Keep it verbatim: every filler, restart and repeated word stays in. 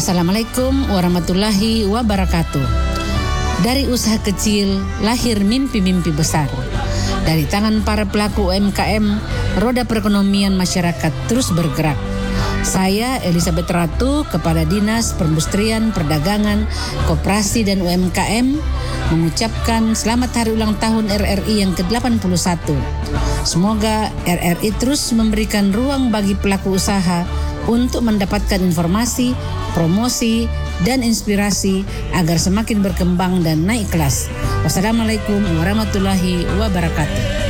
Assalamualaikum warahmatullahi wabarakatuh. Dari usaha kecil lahir mimpi-mimpi besar. Dari tangan para pelaku U M K M, roda perekonomian masyarakat terus bergerak. Saya Elizabeth Ratu, Kepala Dinas Perindustrian, Perdagangan, Koperasi dan U M K M, mengucapkan selamat hari ulang tahun R R I yang ke delapan puluh satu. Semoga R R I terus memberikan ruang bagi pelaku usaha untuk mendapatkan informasi, promosi, dan inspirasi agar semakin berkembang dan naik kelas. Wassalamualaikum warahmatullahi wabarakatuh.